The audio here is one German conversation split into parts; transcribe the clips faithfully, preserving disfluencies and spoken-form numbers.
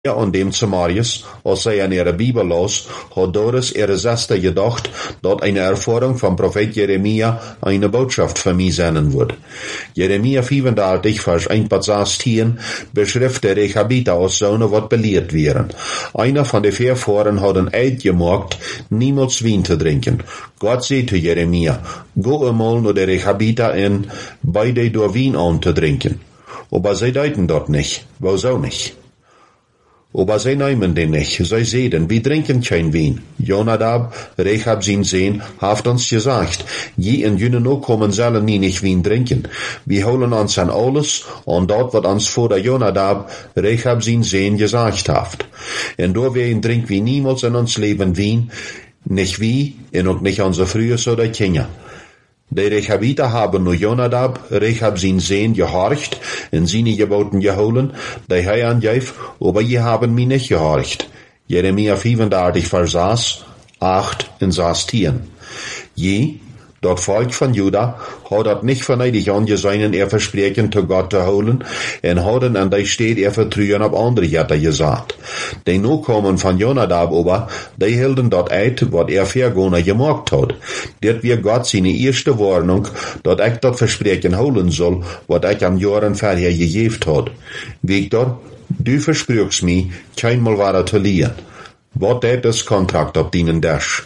Ja, und dem zu Marius, als zij aan ihre Bibel las, hat Doris ihre Schwester gedacht, dat eine Erfahrung vom Prophet Jeremia eine Botschaft für mich sein wird. Jeremia vierunddreißig, Vers eins bis sechzehn, beschrift der Rechabiter als Söhne, wat belehrt wären. Einer von den vier Vorfahren hat ein Eid gemacht, niemals Wein zu trinken. Gott sagt zu Jeremia, go einmal nur der Rechabiter in, bei dir durch Wein an zu trinken. Aber sie deuten dort nicht, wieso nicht? Aber sie nehmen den nicht, sie sehen, wir trinken kein Wein. Jonadab, Rechab sein Sohn, hat uns gesagt, je in jene no kommen sollen nie nicht Wein trinken. Wir holen uns an alles, und dort wird uns vor der Jonadab, Rechab sein Sohn gesagt hat. Und da wir ihn trinken wie niemals in uns Leben Wein, nicht wie, und nicht unsere Frühes oder Kinder. Die Rechabiter haben nur Jonadab, Rechab sein Sohn, gehorcht, in seine Geboten geholen, die er angegeben, aber je haben mich nicht gehorcht. Jeremia vierunddreißig, Vers acht in sechzehn. Je, dort Volk von Juda, hat dat nicht verneidig angesehen, er Versprechen zu Gott zu holen, en hadden an die steht er Vertrauen auf andere Götter gesagt. Die Nachkommen von Jonadab aber, die hielten dort Eid, wat er vergona gemacht hat. Dit wir Gott seine erste Warnung, dat ich dort Versprechen holen soll, wat ich am Jahren vorher gegeben hat. Victor, du versprichst mir, keinmal wahrer zu liehen. Wat det das Kontrakt auf deinen Dash?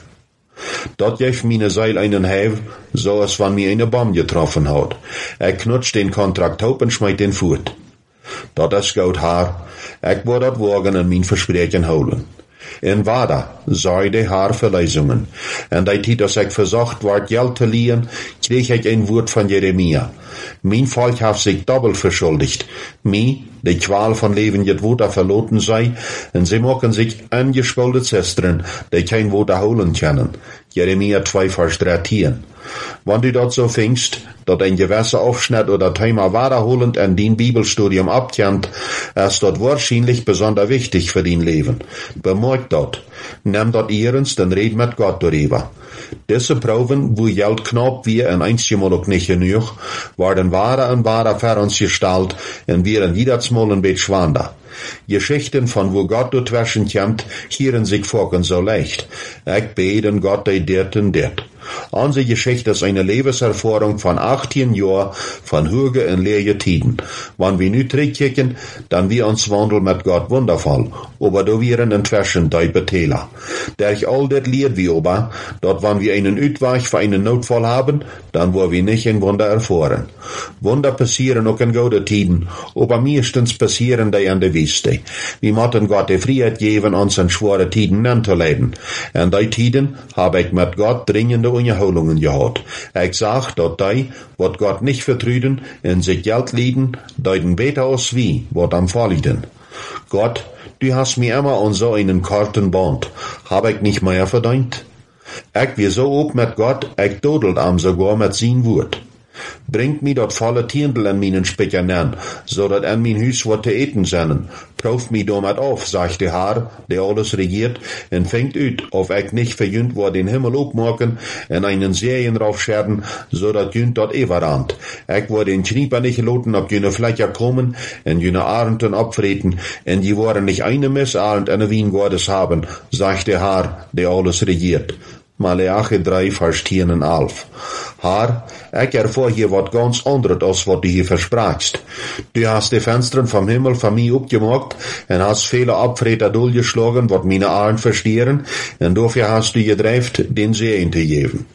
Dat geeft meine Seil einen Hev, so als wann mir eine Bombe getroffen hat. Er knutscht den Kontrakt auf und schmeißt den Furt. Dat is goud haar. Ik word dat wagen en mijn Versprechen holen. En Wada, sei de haar Verleisungen. En die tijd als ik verzocht ward Geld te liehen, kreeg ik een woord van Jeremia. Mijn Volk heeft zich doppelt verschuldigt. Mij, de Qual von Leben jet Woter verloten sei, en sie mocken sich angeschwollte Zestren, die kein Woter holen können. Jeremia zwei, Vers dreizehn. Wenn du dort so fingst, dat ein gewisser Aufschnitt oder Thema wiederholend an dein Bibelstudium abkennt, ist dort wahrscheinlich besonders wichtig für dein Leben. Bemerkt dort. Nimm dort ernst und red mit Gott darüber. Diese Proben, wo Geld knapp wir en einzigemal auch nicht genug, werden wahrer und wahrer für uns gestellt und wären jedes Mal ein bisschen schwander. Geschichten von wo Gott dazwischen kommt, hören sich folgen so leicht. Ich bete Gott, der dit und dit. Unsere Geschichte ist eine Lebenserfahrung von achtzehn Jahren von Hüge und leere Tiden. Wenn wir nu zurückkicken, dann wir uns Wandel mit Gott wundervoll, aber da wären inzwischen drei Betäler. Der ich all das lehrt wie aber, dort wenn wir einen Utweich für einen Notfall haben, dann wo wir nicht ein Wunder erfahren. Wunder passieren auch in gute Tiden, aber meistens passieren die an der Wüste. Wir müssen Gott die Freiheit geben, uns in schwere Tiden anzuleiden. In die Tiden habe ich mit Gott dringende Unterholungen gehad. Ich sag, dat die, wat Gott nicht vertrüden, in sich Geld lieden, deuten beter als wie, wat am Vorlieden. Gott, du hast mir immer an so einen karten Band, hab ich nicht mehr verdient? Ich wir so ob mit Gott, ich dodelt am sogar mit sein Wort. Bringt mi dort volle Tiendl an meinen Spickern an, so dat an mein Hüs wat te eten sennen. Proof mi damit auf, sagt der Herr, der alles regiert, en fängt ut, auf ich nicht verjünt wo den Himmel aufmachen, en einen Serien raufscherden, so dat jünt dort everand. Ich wo den Schnieper nicht loten, ob jüne Flächer kommen, en jüne Arenden abfreten, en die wollen nicht eine Missarend an der Wien Gottes haben, sagt der Herr, der alles regiert. Maleachi drei, Vers zehn und elf. Haar, ich erfuhr hier wat ganz anderes, als wat du hier versprachst. Du hast die Fenstern vom Himmel von mir abgemacht und hast viele Abfreter durchgeschlagen, wat meine Arend verstehren, und dafür hast du gedreift, den Segen zu geben.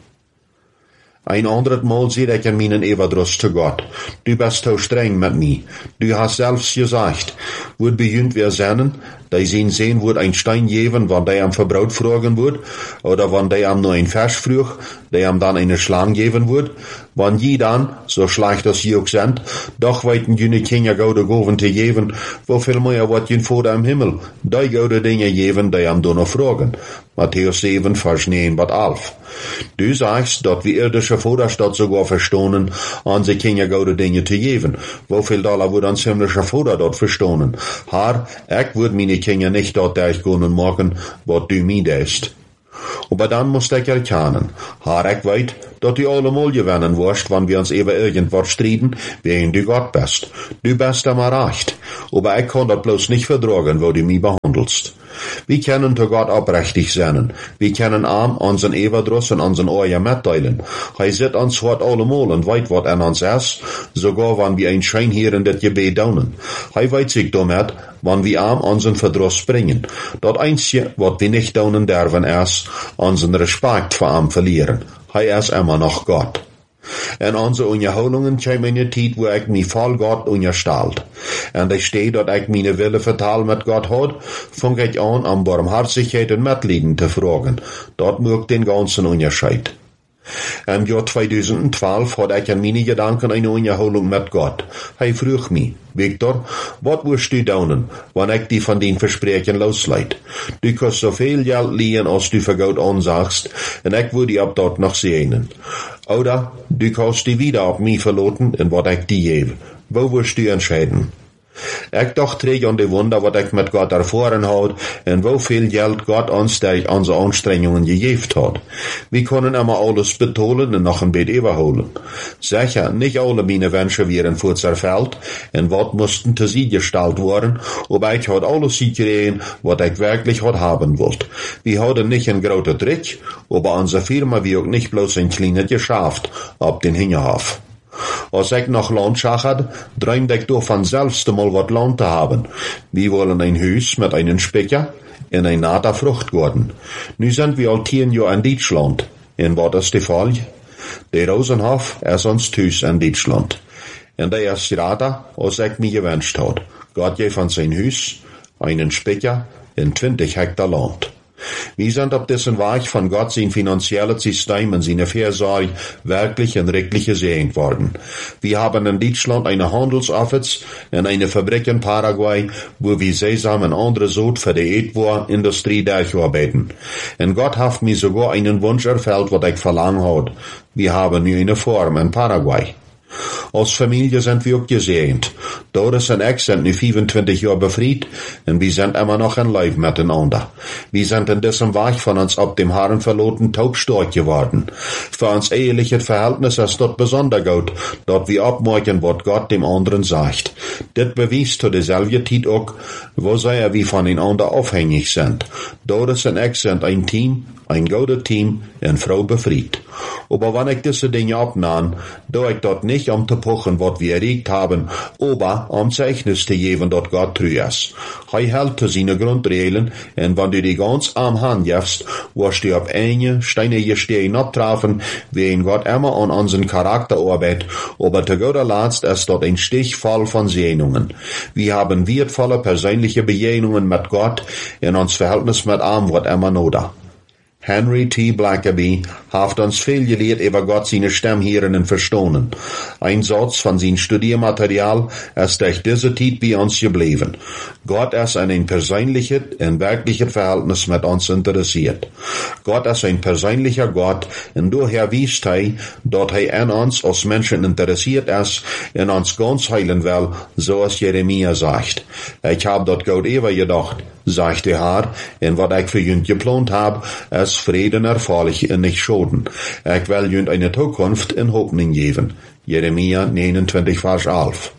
Ein anderes Mal seht ich an meinen Everdruss zu Gott. Du bist so streng mit mir. Du hast selbst gesagt, wird beginnt wir sennen, die sehen sehen, wird ein Stein geben, wann der am Verbraut fragen wird, oder wann der am nur ein Vers früch, der am dann eine Schlange geben wird, wann je dann, so schlecht das je auch sind, doch weiten jene Kinder gaude Goven zu geben, wo viel mehr wat jen vor im Himmel, die gaude Dinge geben, die am noch fragen. Matthäus sieben, Vers neun bis elf. Du sagst, dat wir irdische Vaterstadt sogar verstohnen, an sie Kinder gaude Dinge zu geben. Wo viel Dollar wird ans himmlische Vater dort verstohnen? Haar, ich würd meine Kinder nicht dort durchgehen machen, wat du mir dest. Aber dann musst ich erkennen, haar ich weet, dat du allemal gewinnen wirst, wenn wir uns über irgendwas streiten, wen du Gott bist. Du bist immer recht. Aber ich kann das bloß nicht vertragen, wo du mich behandelst. Wir können zu Gott aufrichtig sein. Wir können arm unseren Everdruss und unseren Euer mitteilen. Er sieht uns hart allemal und weiß, was an uns ist, sogar wenn wir ein Schein hier in das Gebet daunen. Er weiß sich damit, wenn wir arm unseren Verdruss bringen. Das Einzige, was wir nicht daunen dürfen, ist, unseren Respekt vor ihm verlieren. Er ist immer noch Gott. In unsere Unterholungen kam eine Zeit, wo ich mich voll Gott unterstellt. Und ich stehe, dass ich meine Wille vertal mit Gott hat, fang ich an, um Barmherzigkeit und Mitleiden zu fragen. Dort mögt den ganzen Unterschied. Im Jahr zweitausendzwölf hatte ich in meine Gedanken eine Unterholung mit Gott. Er frug mich, Victor, was wirst du tun, wenn ich die von den Versprechen losleit? Du kannst so viel Geld liehen, als du für Gott ansagst, und ich würde dich ab dort noch sehen. Oder du kannst die wieder auf mich verloten, in was ich dir gebe. Wo wirst du entscheiden? Ich dachte an die Wunder, was ich mit Gott erfahren hat, und wo viel Geld Gott uns durch unsere Anstrengungen gegeben hat. Wir können immer alles betonen und noch ein bisschen überholen. Sicher, nicht alle meine Wünsche wären kurz erfüllt, und was mussten zu sie gestellt worden, aber ich hat alles gekriegt, was ich wirklich hat haben wollte. Wir hatten nicht einen großen Trick, aber unsere Firma wird nicht bloß ein kleines Geschäft ab den Hinterhof. Als ich nach Land schachert, träumte ich davon selbst einmal wat Land zu haben. Wir wollen ein Haus mit einem Speicher in ein naher Fruchtgarten. Nu sind wir all zehn Jahre in Deutschland. Und was ist der Fall? Der Rosenhof ist uns Haus in Deutschland. Und der ist gerade, als ich mir gewünscht hat. Gott gab uns ein Haus, einen Speicher in zwanzig Hektar Land. Wir sind auf dessen Weg von Gott sein finanzielles System und seine Fürsorge wirklich und rechtlich gesegnet worden. Wir haben in Deutschland eine Handelsoffice und eine Fabrik in Paraguay, wo wir Sesam und andere Sod für die Edwa-Industrie durcharbeiten. Und Gott hat mir sogar einen Wunsch erfüllt, was ich verlangt hat. Wir haben nu eine Farm in Paraguay. Als Familie sind wir auch gesegnet. Doris und ich sind nu fünfundzwanzig Jahre befried und wir sind immer noch in Leib miteinander. Wir sind in diesem Weg von uns ab dem Herrn verloten taubstark geworden. Für uns eheliches Verhältnis ist dort besonders gut, dort wir abmerken, was Gott dem anderen sagt. Das beweist zu derselben Zeit auch, wo sehr wir voneinander abhängig sind. Doris und ich sind ein Team, ein gutes Team, und Frau befried. Aber wenn ich diese Dinge abnahm, da ich dort nicht um zu pochen, was wir erregt haben, aber um Zeichnis zu geben, dort Gott treu ist. Er hält zu seine Grundregeln, und wenn du die ganz am Hand gibst, wirst du auf eine steinige Stehen abtreffen, wie in Gott immer an unseren Charakter arbeitet, aber zu guter Letzt ist dort ein Stich voll von Sehnungen. Wir haben wertvolle persönliche Begegnungen mit Gott, in uns Verhältnis mit ihm wird immer noder. Henry T. Blackaby hat uns viel gelehrt über Gott seine Stammhirnen verstanden. Ein Satz von seinem Studiermaterial ist durch diese Zeit bei uns geblieben. Gott ist an ein persönliches und wirkliches Verhältnis mit uns interessiert. Gott ist ein persönlicher Gott und daher wisst er, dass er an uns als Menschen interessiert ist und uns ganz heilen will, so als Jeremia sagt. Ich hab dort Gott ever gedacht, sagt der Herr, und was ich für jünd geplant hab, ist Frieden erfreulich und nicht Schoden. Ich will jünd eine Zukunft in Hoffnung geben. Jeremia neunundzwanzig, Vers elf.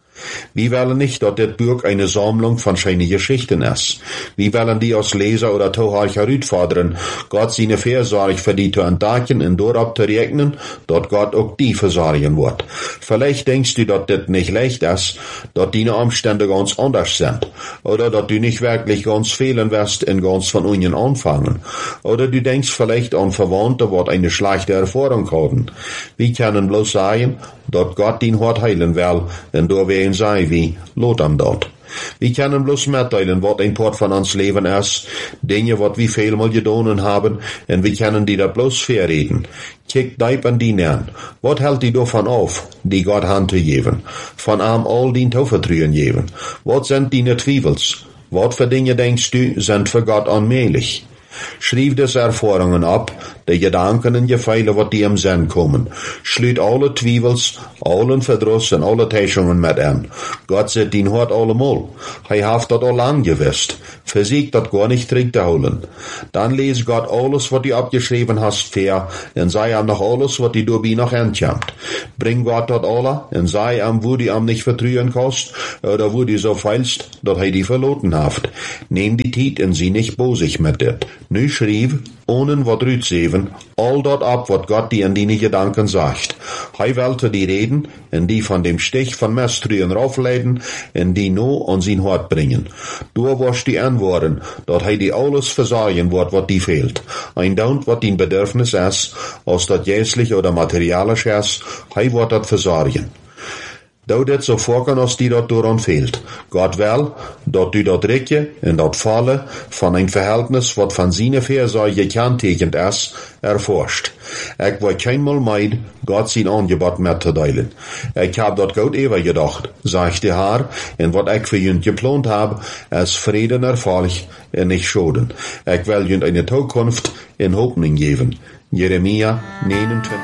Wir wollen nicht, dass das Buch eine Sammlung von schönen Geschichten ist. Wir wollen die als Leser oder Zuhörer herausfordern, Gott seine Fürsorge für die zu entdecken und darauf zu rechnen, dass Gott auch die versorgen wird. Vielleicht denkst du, dass das nicht leicht ist, dass deine Umstände ganz anders sind, oder dass du nicht wirklich ganz fehlen wirst in ganz von ihnen anfangen, oder du denkst vielleicht an Verwandte, die eine schlechte Erfahrung haben. Wir können bloß sagen, dass Gott ihn hart heilen will, und da werden sei wie, lot am dort. Wir können bloß mitteilen, was ein Part von uns Leben ist, Dinge, was wir vielmal getan haben, und wir können die da bloß verreden. Kick deib an die an. Was hält die davon auf, die Gott Hand zu geben? Von am all den Tauvertrühen geben. Was sind deine Zweifels? Was für Dinge denkst du, sind für Gott unmöglich? Schrijf des Erfahrungen ab, de Gedanken en Gefühle, wat die im Sinn kommen. Schluit alle Twijfels, allen Verdruss en alle Täuschungen mit an. Gott zet din Hort allemal. Hij haft dat al lang gewusst. Versiegt dat gar nicht zurück te holen. Dann les Gott alles, wat die abgeschrieben hast, fair, en sei am noch alles, wat die dobi noch entjamt. Bring Gott dat alle, en sei am, wo die am nicht vertrühen kost, oder wo die so feilst, dat hij die verloten haft. Nehm die Tiet en sie nicht bosig mit dit. Nu schrieb, ohne wat rütseven, all dort ab, wat Gott die in die Gedanken sagt. Hij wollte die reden, en die von dem Stich von Mestrüen raufleiden, en die no an sein Hort bringen. Du wirst die antworten, dat hij die alles versagen wird, wat die fehlt. Ein Daunt, wat die Bedürfnis ist, als dat jäslich oder materialisch ist, hij wird dat versagen. Da dit so vorkan als die dat dooraan fehlt. Gott will, dat du dat Ricke en dat Falle van een Verhältnis, wat van seine Versage gekennzeichnet ist, erforscht. Ik wil keinmal meid, Gott sein Angebot mitteilen. Ich hab dat gut ever gedacht, sagt der Herr, en wat ich für jünt geplant hab, ist Frieden erfolg en nicht Schoden. Ich will jünt eine Zukunft in Hoffnung geben. Jeremia neunundzwanzig